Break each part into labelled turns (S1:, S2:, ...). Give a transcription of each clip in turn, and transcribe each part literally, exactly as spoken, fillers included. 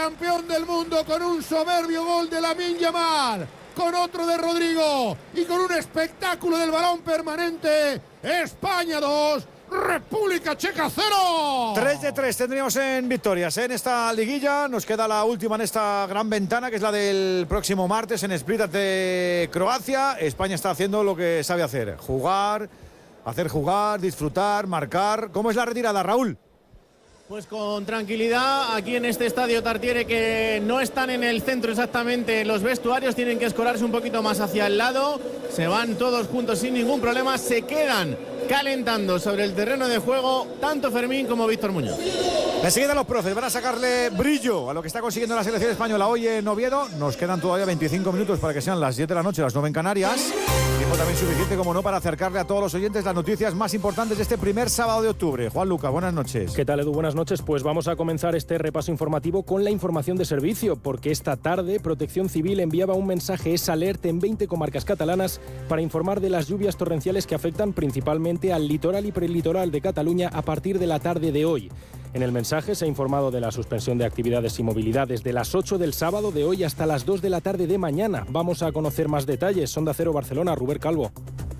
S1: Campeón del mundo con un soberbio gol de Lamine Yamal, con otro de Rodrigo y con un espectáculo del balón permanente. España dos, República Checa cero.
S2: tres de tres tendríamos en victorias en esta liguilla. Nos queda la última en esta gran ventana, que es la del próximo martes en Split de Croacia. España está haciendo lo que sabe hacer: jugar, hacer jugar, disfrutar, marcar. ¿Cómo es la retirada, Raúl?
S3: Pues con tranquilidad, aquí en este estadio Tartiere, que no están en el centro exactamente los vestuarios, tienen que escorarse un poquito más hacia el lado, se van todos juntos sin ningún problema, se quedan calentando sobre el terreno de juego tanto Fermín como Víctor Muñoz.
S2: Enseguida los profes van a sacarle brillo a lo que está consiguiendo la selección española hoy en Oviedo. Nos quedan todavía veinticinco minutos para que sean las diez de la noche, las nueve en Canarias. Tiempo también suficiente, como no, para acercarle a todos los oyentes las noticias más importantes de este primer sábado de octubre. Juan Luca, buenas noches.
S4: ¿Qué tal, Edu? Buenas noches. Pues vamos a comenzar este repaso informativo con la información de servicio, porque esta tarde Protección Civil enviaba un mensaje S Alert en veinte comarcas catalanas para informar de las lluvias torrenciales que afectan principalmente al litoral y prelitoral de Cataluña a partir de la tarde de hoy. En el mensaje se ha informado de la suspensión de actividades y movilidad desde las ocho del sábado de hoy hasta las dos de la tarde de mañana. Vamos a conocer más detalles. Onda Cero Barcelona, Rubén Calvo.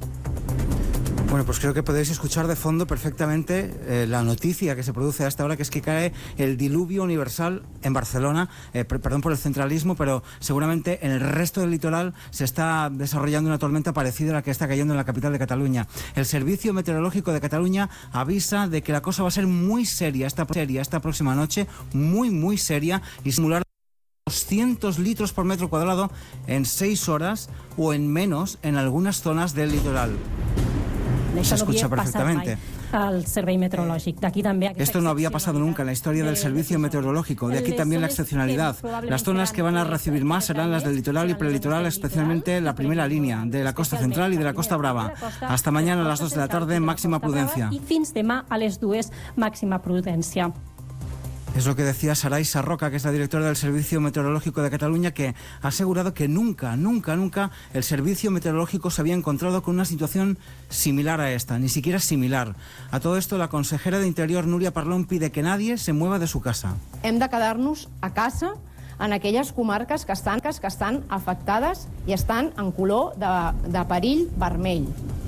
S5: Bueno, pues creo que podéis escuchar de fondo perfectamente eh, la noticia que se produce a esta hora, que es que cae el diluvio universal en Barcelona. Eh, per- perdón por el centralismo, pero seguramente en el resto del litoral se está desarrollando una tormenta parecida a la que está cayendo en la capital de Cataluña. El Servicio Meteorológico de Cataluña avisa de que la cosa va a ser muy seria esta, seria, esta próxima noche, muy, muy seria, y simular doscientos litros por metro cuadrado en seis horas o en menos en algunas zonas del litoral. Se escucha perfectamente.
S6: Al servei meteorològic. D'aquí també
S5: Esto no había pasado nunca en la historia del servicio meteorológico. De aquí también la excepcionalidad. Las zonas que van a recibir más serán las del litoral y prelitoral, especialmente la primera línea, de la costa central y de la costa brava. Hasta mañana a las dos de la tarde, máxima prudencia.
S6: I fins demà a les dues, màxima prudència.
S5: Es lo que decía Saray Sarroca, que es la directora del Servicio Meteorológico de Cataluña, que ha asegurado que nunca, nunca, nunca el Servicio Meteorológico se había encontrado con una situación similar a esta, ni siquiera similar. A todo esto, la consejera de Interior, Núria Parlon, pide que nadie se mueva de su casa.
S7: Hem de quedar-nos a casa en aquelles comarques que estan, que estan afectades i estan en color de, de perill vermell.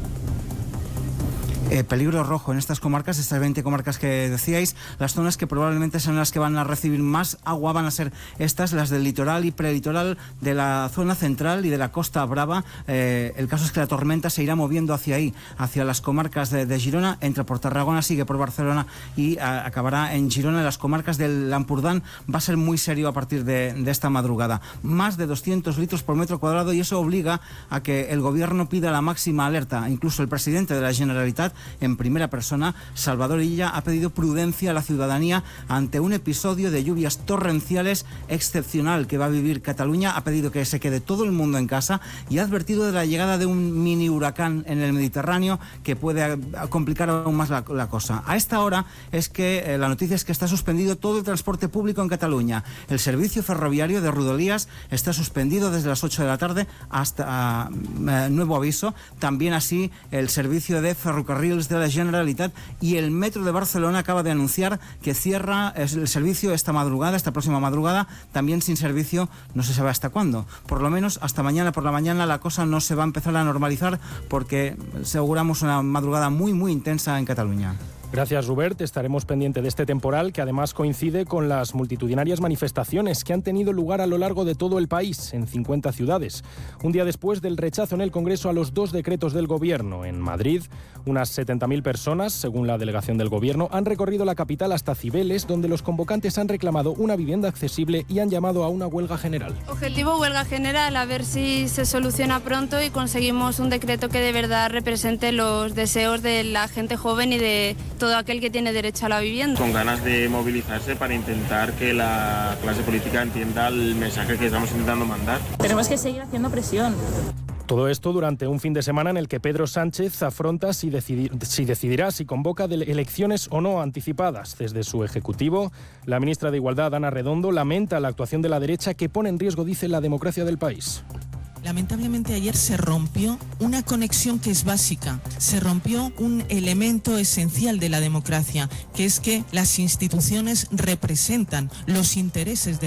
S5: Eh, peligro rojo en estas comarcas, estas veinte comarcas que decíais. Las zonas que probablemente son las que van a recibir más agua van a ser estas, las del litoral y prelitoral de la zona central y de la Costa Brava. Eh, el caso es que la tormenta se irá moviendo hacia ahí, hacia las comarcas de, de Girona, entra por Tarragona, sigue por Barcelona y a, acabará en Girona. En las comarcas del Ampurdán va a ser muy serio a partir de, de esta madrugada. Más de doscientos litros por metro cuadrado, y eso obliga a que el gobierno pida la máxima alerta. Incluso el presidente de la Generalitat, en primera persona, Salvador Illa, ha pedido prudencia a la ciudadanía ante un episodio de lluvias torrenciales excepcional que va a vivir Cataluña. Ha pedido que se quede todo el mundo en casa y ha advertido de la llegada de un mini huracán en el Mediterráneo que puede complicar aún más la, la cosa. A esta hora es que eh, la noticia es que está suspendido todo el transporte público en Cataluña. El servicio ferroviario de Rodalies está suspendido desde las ocho de la tarde hasta eh, nuevo aviso. También así el servicio de ferrocarriles de la Generalitat, y el Metro de Barcelona acaba de anunciar que cierra el servicio esta madrugada, esta próxima madrugada, también sin servicio, no se sabe hasta cuándo. Por lo menos hasta mañana por la mañana la cosa no se va a empezar a normalizar, porque aseguramos una madrugada muy muy intensa en Cataluña.
S4: Gracias, Rubert. Estaremos pendientes de este temporal, que además coincide con las multitudinarias manifestaciones que han tenido lugar a lo largo de todo el país, en cincuenta ciudades. Un día después del rechazo en el Congreso a los dos decretos del Gobierno. En Madrid, unas setenta mil personas, según la delegación del Gobierno, han recorrido la capital hasta Cibeles, donde los convocantes han reclamado una vivienda accesible y han llamado a una huelga general.
S8: Objetivo huelga general, a ver si se soluciona pronto y conseguimos un decreto que de verdad represente los deseos de la gente joven y de todo aquel que tiene derecho a la vivienda.
S9: Con ganas de movilizarse para intentar que la clase política entienda el mensaje que estamos intentando mandar.
S10: Tenemos que seguir haciendo presión.
S4: Todo esto durante un fin de semana en el que Pedro Sánchez afronta si, decidir, si decidirá si convoca de elecciones o no anticipadas. Desde su ejecutivo, la ministra de Igualdad, Ana Redondo, lamenta la actuación de la derecha que pone en riesgo, dice, la democracia del país.
S11: Lamentablemente ayer se rompió una conexión que es básica, se rompió un elemento esencial de la democracia, que es que las instituciones representan los intereses de